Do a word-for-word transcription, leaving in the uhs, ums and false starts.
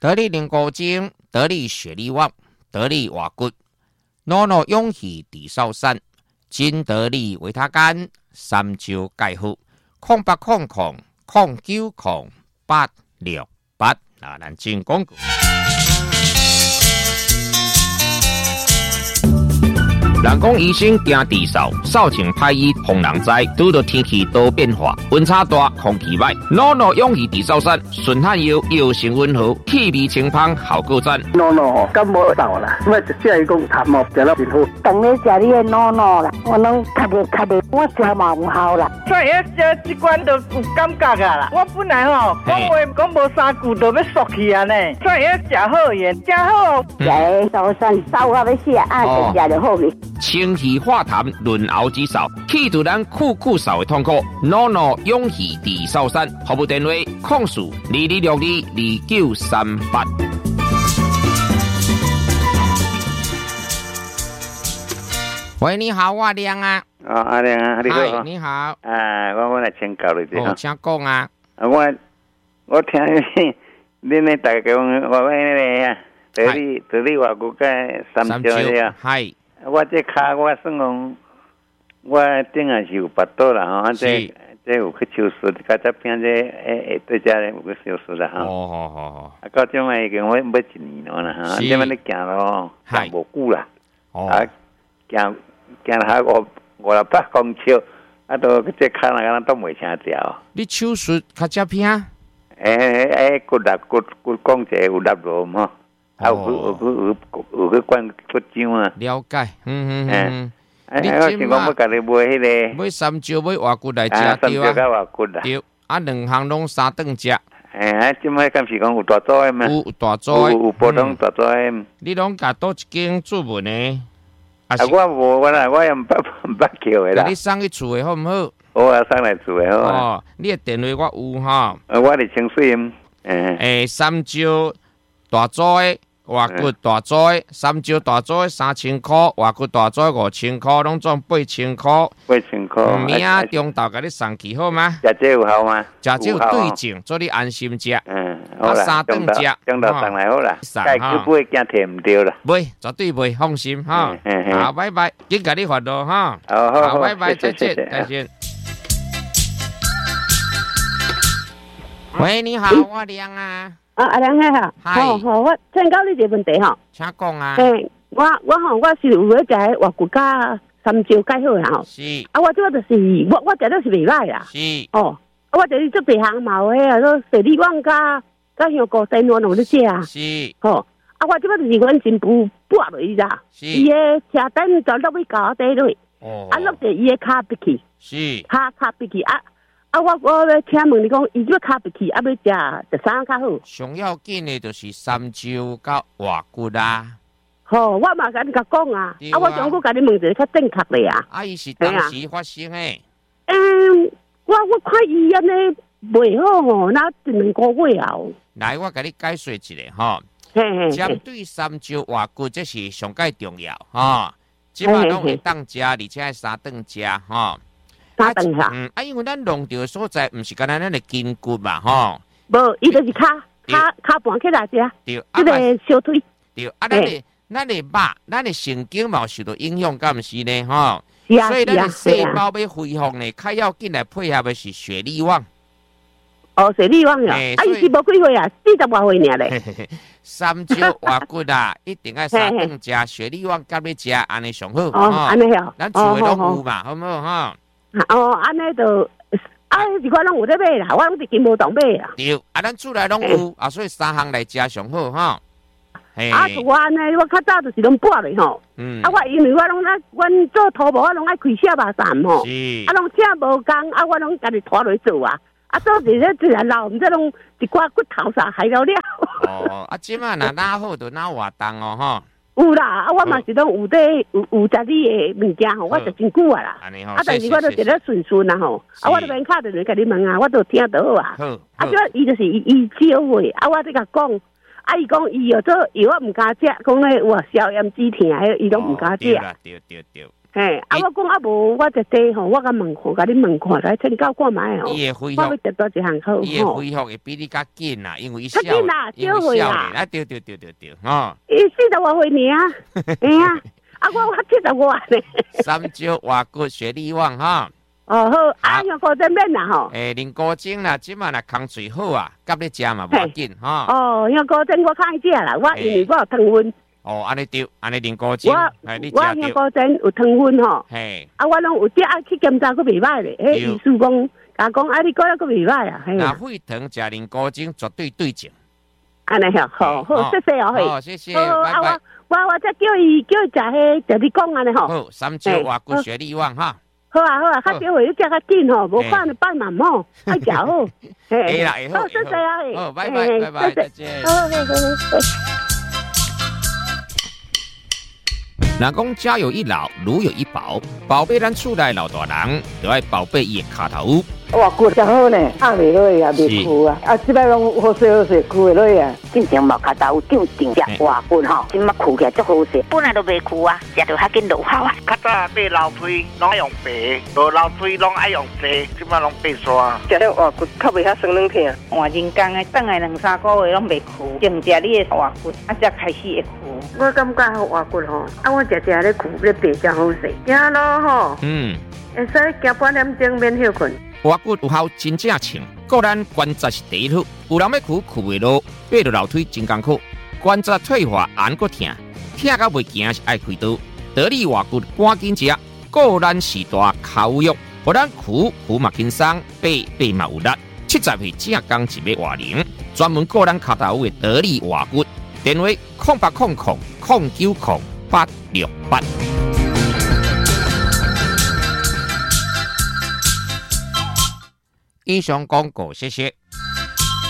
得力灵骨精，得力血力旺，得力瓦骨，诺诺勇气地少山，金得力维他干，三焦钙护，空八空空空九空八六八啊，咱进广告。人讲医生惊地扫，扫清歹医防人灾。拄到天气多变化，温差大，空气歹，诺诺勇气地扫山，顺汗药药性温和，气味清芳，效果赞。 诺诺感冒扫啦，我就只系讲痰毛食了真好。 当你食你的诺诺啦，我拢咳的咳的，我食嘛有效啦。 所以这这罐都有感觉啊啦。我本来吼讲话讲无三句都要缩去啊呢，所以要食好盐，食好。 食扫山扫到要死啊，就食就好去。 清气化痰，润喉止扫，去除咱酷酷扫的痛苦。诺诺勇气地扫山，服务电话：控诉二二六二二九三八。喂，你好，我亮啊。 哦，阿亮啊，你好。 你好。 啊，我我来请教你者。 哦，请讲啊。 啊，我我听恁咧大家讲，我我迄个啊，得力得力话骨钙三焦了。 系。 我这骹我算讲，我顶下是有拔刀啦吼，啊这这有去手术，甲这边这诶诶对家咧有去手术啦吼。 哦好好好。 啊，到种诶已经我要一年了啦哈，这边咧行咯，行无久啦。 哦。 啊，行行下五五六百公尺，啊都这骹那个都袂成条。 你手术较接偏？ 诶诶，骨力骨骨关节有凹落嘛？啊，有有有有去灌骨浆啊！ 了解，嗯嗯嗯。 你我想讲要家己买迄个， 买三焦，买瓦骨来食对啊。三焦甲瓦骨啦。 对，啊，两项拢三顿食。 诶，啊，即摆敢是讲有大组诶嘛？ 有大组诶， 有有普通大组诶。 你拢甲倒一间注文诶？ 啊，我无我啦，我也毋捌毋捌叫诶啦。 你送去厝诶好毋好？ 好啊，送来厝诶好啊。 哦，你诶电话我有哈。 啊，我伫清水em。诶。 诶，三焦大组诶。瓦骨大组诶，三焦大组诶三千箍，瓦骨大组五千箍，拢总八千箍。 八千箍。 明仔中昼甲你送去好吗？ 食这有效吗？ 食这有对症，做你安心食。 嗯， 啊，三顿食。 中昼送来好啦。该去买惊摕毋着啦。 袂，绝对袂，放心哈。好，拜拜，紧甲你烦恼哈。 好好好， 拜拜，再见，再见。喂，你好，我亮啊。 啊，阿良啊，好好，我请教你一个问题吼， 请讲啊。 诶，我我吼，我是有咧食活骨甲三焦钙好啦吼。 是。 啊，我即个就是我我食了是袂歹啦。 是。 哦，啊，我就是做地行嘛有迄啊，说水力旺甲甲香菇生我拢咧食啊。 是。 哦，啊，我即个就是阮新妇拨落去啦。 是。 伊诶车灯就落去搞底落。 哦。 啊，落着伊诶骹鼻去。 是。 骹骹鼻去啊。啊，我我要请问你讲，伊要卡不起，啊要食食啥较好？ 上要紧的就是三焦甲瓦骨啦。 吼，我嘛甲你甲讲啊，啊，我想我甲你问一个较正确的啊。 啊，伊是当时发生的。 嗯，我我看伊安尼袂好吼，那一两个月后。 来，我甲你解说一下吼。 嘿嘿。 针对三焦瓦骨，这是上介重要吼。即摆拢会当食，而且三顿食吼。 三顿下， 嗯，啊，因为咱弄到所在，毋是干咱咱的筋骨嘛，吼。 无，伊就是骹骹骹盘起来食。 对， 啊，个小腿。 对，啊，咱的咱的肉，咱的神经嘛受到影响，敢毋是呢？吼。 是啊， 所以咱的细胞要恢复呢，较要紧来配合的是血力旺。 哦，血力旺呀！啊，伊是无几岁啊？四十外岁尔咧。 三焦瓦骨啊，一定要三顿食，血力旺甲要食，安尼上好。 哦，安尼哦。 咱厝诶拢有嘛，好唔好？哈。 哦，安尼就啊，是我拢有咧买啦，我拢是金无动买啦。 对，啊，咱厝内拢有，啊，所以三项来食上好哈。 啊，我安尼，我较早就是拢拨咧吼。嗯。啊，我因为我拢爱，阮做土木，我拢爱开车把站吼。 是。 啊，拢请无工，啊，我拢家己拖落去做啊。啊，做伫咧自然老，毋知拢一寡骨头啥害了了。 哦，啊，即摆若哪好就哪活动哦，吼。 有啦，啊，我嘛是拢有咧有有食你诶物件吼，我食真久啊啦。啊，但是我都一直顺顺啊吼，啊，我都免敲着来甲你问啊，我都听到啊。 好。 啊，即伊就是伊招话，啊，我即甲讲，啊，伊讲伊有做药我毋敢食，讲咧哇消炎止痛诶，伊拢毋敢食。 对啦，对对对。 嘿，啊，我讲啊无，我就地吼，我甲问看，甲你问看，来请教看卖吼。 伊会恢复，我要食多一项好。 伊会恢复会比你较紧啦，因为伊较紧啦，少岁啦。 啊，对对对对对，吼。 伊四十外岁呢，哎呀，啊，我我七十外呢。 三招外骨雪力旺哈。 哦好，啊，用高针面啦吼。 诶，啉高精啦，即马若空嘴好啊，甲你食嘛无要紧吼。 哦，用高针我较爱食啦，我因为我有糖分。 哦，安尼对，安尼啉高精， 我你我用高针有糖分吼。 嘿。 啊，我拢有滴啊去检查，佫袂歹咧。迄医师讲，甲讲啊，你过了佫袂歹啊。 那血糖食啉高精绝对对症。 安尼好，好好，谢谢哦，嘿。 好，谢谢，拜拜。 我我再叫伊叫伊食迄，就你讲安尼吼。 好，三招外骨雪力旺哈。 好啊好啊，较少会你食较紧吼，无看你拜嘛吼，爱食好。 会啦会好。 好，谢谢啊，嘿。 好，拜拜拜拜，再见。 好好好好。 人讲家有一老，如有一宝，宝贝咱厝内老大人，就爱宝贝伊的骹头。 哇，骨真好呢，压袂落去啊，袂枯啊，啊，即摆拢好势好势，枯袂落去啊。 进前毛骹头长长只外骨吼，即马枯起来足好势，本来都袂枯啊，食着较紧落效啊。 较早买老水拢爱用白，无老水拢爱用细，即马拢白刷。 食了外骨较袂遐酸软疼。 换人工的，等来两三个月拢袂枯，净食你的外骨，啊才开始会枯。 我感觉好外骨吼，啊我食食咧枯咧白真好势，行咯吼。 嗯。 会使行半点钟免休困。 外骨有效真正清，个咱关节是第一好。有人要苦苦袂落，爬落楼梯真艰苦，关节退化按个疼，疼到袂行是爱开刀。得力外骨赶紧食，个咱时大口肉，互咱苦苦嘛轻松，爬爬嘛有力。七十岁正刚一要活龄，专门个咱骹头的得力外骨。电话空八空空空九空八六八。以上广告，谢谢。